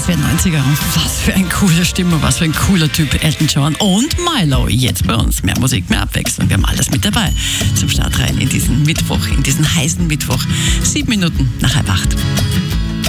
für ein 90er und was für eine coole Stimme, was für ein cooler Typ, Elton John und Milo. Jetzt bei uns mehr Musik, mehr Abwechslung. Wir haben alles mit dabei zum Start rein in diesen Mittwoch, in diesen heißen Mittwoch. 7 Minuten nach 7:30.